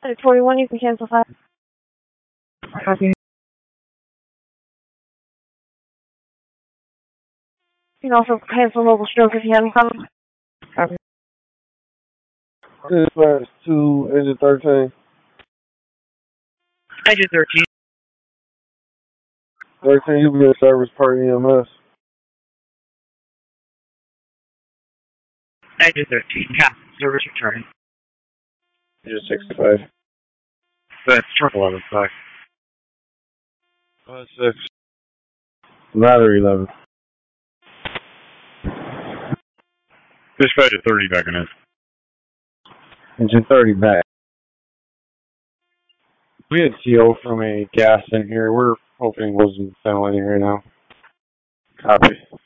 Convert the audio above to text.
41, you can cancel 5. Copy. You can also cancel mobile stroke if you have any problems. Copy. Dispatch to engine 13. Engine 13. 13, you'll be in service per EMS. Engine 13. Yeah. Service returning. Engine 65. That's truck 11. Sorry. 5-6. Ladder 11. Dispatch at 30 back in. Engine 30 back. We had CO from a gas in here. We're hoping it wasn't ventilating right now. Copy.